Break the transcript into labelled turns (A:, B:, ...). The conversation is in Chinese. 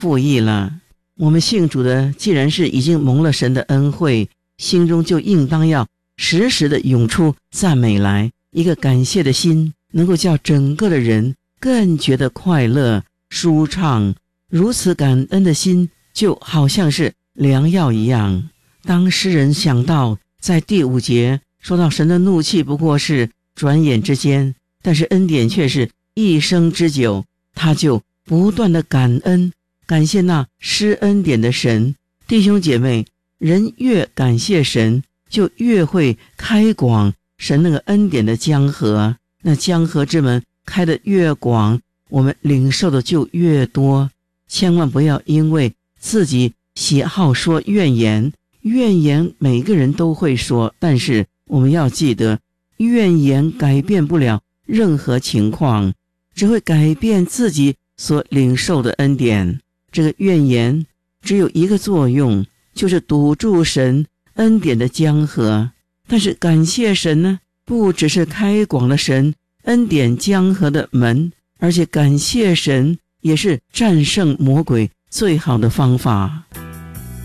A: 复议了。我们信主的既然是已经蒙了神的恩惠，心中就应当要时时的涌出赞美来，一个感谢的心能够叫整个的人更觉得快乐舒畅，如此感恩的心就好像是良药一样。当诗人想到在第5节说到神的怒气不过是转眼之间，但是恩典却是一生之久，他就不断的感恩，感谢那施恩典的神。弟兄姐妹，人越感谢神，就越会开广神那个恩典的江河，那江河之门开得越广，我们领受的就越多。千万不要因为自己喜好说怨言，怨言每个人都会说，但是我们要记得，怨言改变不了任何情况，只会改变自己所领受的恩典。这个怨言只有一个作用，就是堵住神恩典的江河。但是感谢神呢，不只是开广了神恩典江河的门，而且感谢神也是战胜魔鬼最好的方法。